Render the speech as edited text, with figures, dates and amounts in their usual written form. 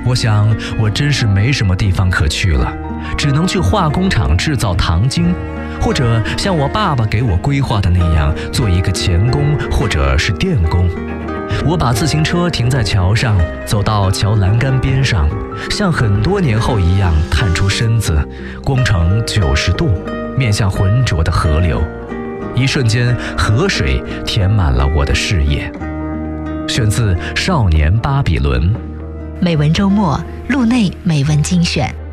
我想我真是没什么地方可去了，只能去化工厂制造糖精，或者像我爸爸给我规划的那样，做一个钳工或者是电工。我把自行车停在桥上，走到桥栏杆边上，像很多年后一样探出身子，弓成90度，面向浑浊的河流。一瞬间，河水填满了我的视野。选自《少年巴比伦》。 美文周末，路内美文精选。